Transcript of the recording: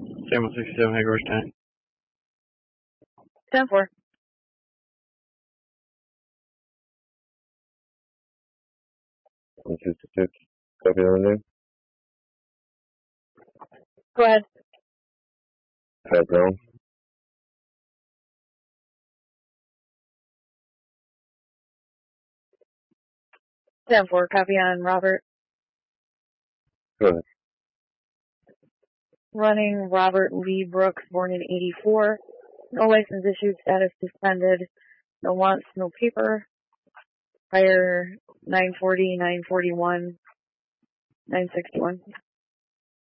Same 167, Hagar Tank. 10-4. Copy on there. Go ahead. Pat Brown. Ten four. Copy on Robert. Go ahead. Running Robert Lee Brooks, born in 84. No license issued, status suspended. No wants, no paper. Fire 940, 941, 961.